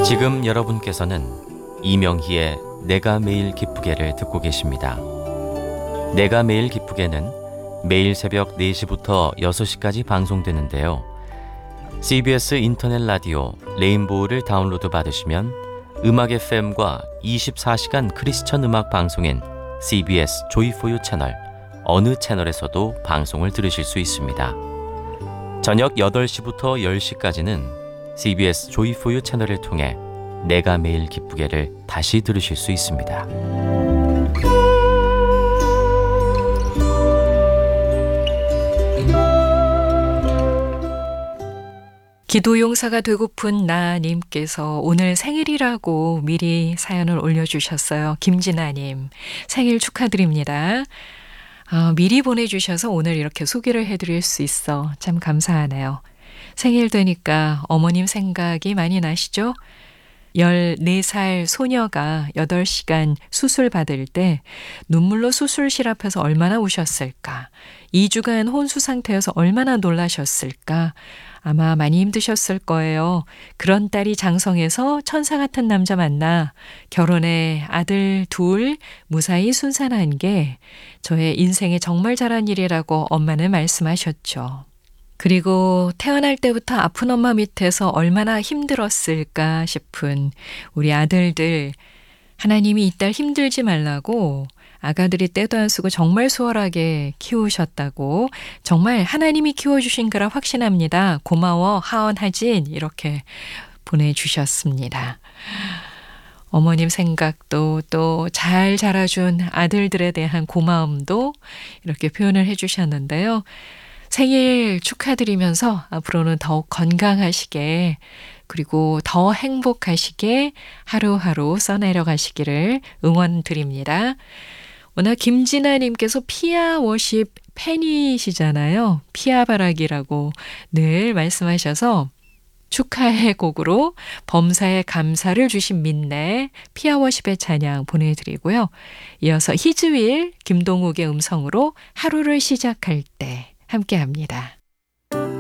지금 여러분께서는 이명희의 내가 매일 기쁘게를 듣고 계십니다. 내가 매일 기쁘게는 매일 새벽 4시부터 6시까지 방송되는데요. CBS 인터넷 라디오 레인보우를 다운로드 받으시면 음악 FM과 24시간 크리스천 음악 방송인 CBS 조이포유 채널 어느 채널에서도 방송을 들으실 수 있습니다. 저녁 8시부터 10시까지는 CBS 조이포유 채널을 통해 내가 매일 기쁘게를 다시 들으실 수 있습니다. 기도용사가 되고픈 나님께서 오늘 생일이라고 미리 사연을 올려주셨어요. 김진아님, 생일 축하드립니다. 미리 보내주셔서 오늘 이렇게 소개를 해드릴 수 있어 참 감사하네요. 생일 되니까 어머님 생각이 많이 나시죠? 14살 소녀가 8시간 수술 받을 때 눈물로 수술실 앞에서 얼마나 우셨을까? 2주간 혼수 상태여서 얼마나 놀라셨을까? 아마 많이 힘드셨을 거예요. 그런 딸이 장성해서 천사 같은 남자 만나 결혼해 아들 2 무사히 순산한 게 저의 인생에 정말 잘한 일이라고 엄마는 말씀하셨죠. 그리고 태어날 때부터 아픈 엄마 밑에서 얼마나 힘들었을까 싶은 우리 아들들, 하나님이 이 딸 힘들지 말라고 아가들이 때도 안 쓰고 정말 수월하게 키우셨다고, 정말 하나님이 키워주신 거라 확신합니다. 고마워 하원하진, 이렇게 보내주셨습니다. 어머님 생각도 또 잘 자라준 아들들에 대한 고마움도 이렇게 표현을 해주셨는데요. 생일 축하드리면서 앞으로는 더욱 건강하시게, 그리고 더 행복하시게 하루하루 써내려가시기를 응원드립니다. 오늘 김진아님께서 피아 워십 팬이시잖아요. 피아 바라기라고 늘 말씀하셔서 축하의 곡으로 범사에 감사를 주신 민네 피아 워십의 찬양 보내드리고요. 이어서 히즈윌 김동욱의 음성으로 하루를 시작할 때 함께합니다.